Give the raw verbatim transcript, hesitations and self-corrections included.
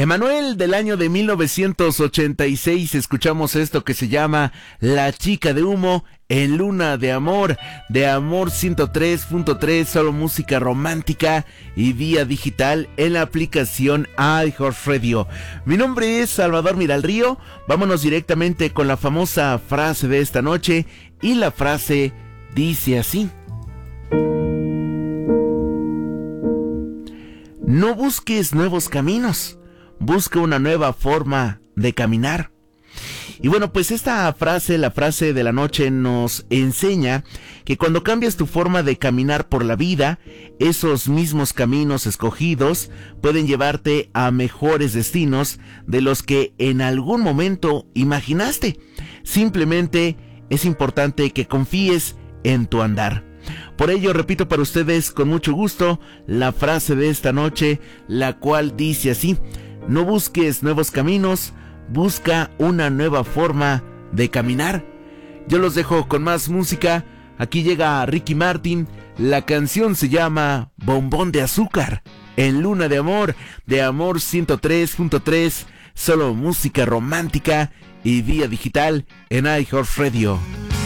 Emanuel, del año de mil novecientos ochenta y seis, escuchamos esto que se llama La Chica de Humo en Luna de Amor, de Amor ciento tres punto tres, solo música romántica y vía digital en la aplicación iHeartRadio. Mi nombre es Salvador Miralrío, vámonos directamente con la famosa frase de esta noche, y la frase dice así: no busques nuevos caminos, busca una nueva forma de caminar. Y bueno, pues esta frase, la frase de la noche, nos enseña que cuando cambias tu forma de caminar por la vida, esos mismos caminos escogidos pueden llevarte a mejores destinos de los que en algún momento imaginaste. Simplemente es importante que confíes en tu andar. Por ello, repito para ustedes con mucho gusto la frase de esta noche, la cual dice así: no busques nuevos caminos, busca una nueva forma de caminar. Yo los dejo con más música. Aquí llega Ricky Martin. La canción se llama Bombón de Azúcar, en Luna de Amor, de Amor ciento tres punto tres, solo música romántica y vía digital en iHeartRadio.